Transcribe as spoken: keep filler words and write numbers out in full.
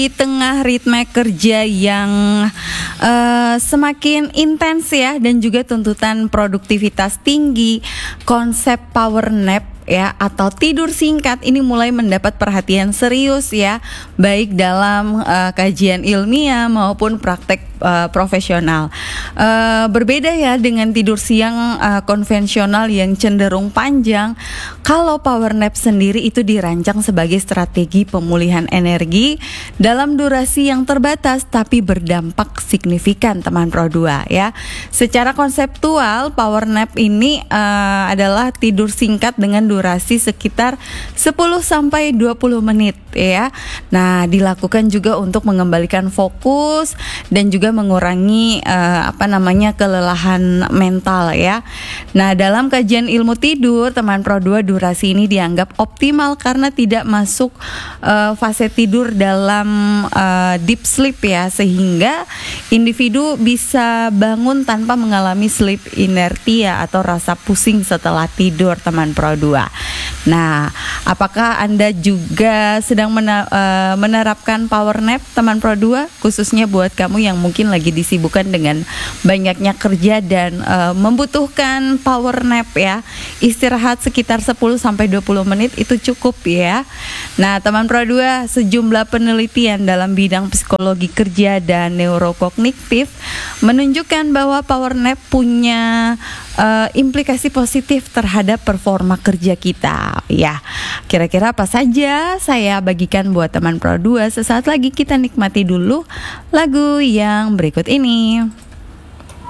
Di tengah ritme kerja yang uh, semakin intens ya, dan juga tuntutan produktivitas tinggi, konsep power nap ya atau tidur singkat ini mulai mendapat perhatian serius ya, baik dalam uh, kajian ilmiah maupun praktek uh, profesional. Uh, berbeda ya dengan tidur siang uh, konvensional yang cenderung panjang. Kalau power nap sendiri itu dirancang sebagai strategi pemulihan energi dalam durasi yang terbatas tapi berdampak signifikan, teman Pro dua ya. Secara konseptual, power nap ini uh, adalah tidur singkat dengan durasi sekitar sepuluh sampai dua puluh menit ya. Nah, dilakukan juga untuk mengembalikan fokus dan juga mengurangi uh, apa namanya kelelahan mental ya. Nah, dalam kajian ilmu tidur, teman Pro dua, durasi ini dianggap optimal karena tidak masuk uh, fase tidur dalam uh, deep sleep ya, sehingga individu bisa bangun tanpa mengalami sleep inertia atau rasa pusing setelah tidur, teman Pro dua. Nah, apakah Anda juga sedang mena- uh, menerapkan power nap, teman Pro dua, khususnya buat kamu yang mungkin lagi disibukkan dengan banyaknya kerja dan uh, membutuhkan power nap ya. Istirahat sekitar sepuluh sampai dua puluh menit itu cukup ya. Nah, teman Pro dua, sejumlah penelitian dalam bidang psikologi kerja dan neurokognitif menunjukkan bahwa power nap punya uh, implikasi positif terhadap performa kerja kita ya. Kira-kira apa saja saya bagikan buat teman Pro dua. Sesaat lagi kita nikmati dulu lagu yang berikut ini.